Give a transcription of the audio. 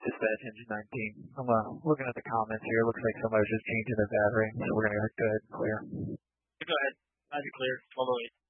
Dispatch engine 19. I'm looking at the comments here. Looks like somebody's just changing their battery, so we're going to go ahead and clear. Go ahead. I'll be clear. 1208.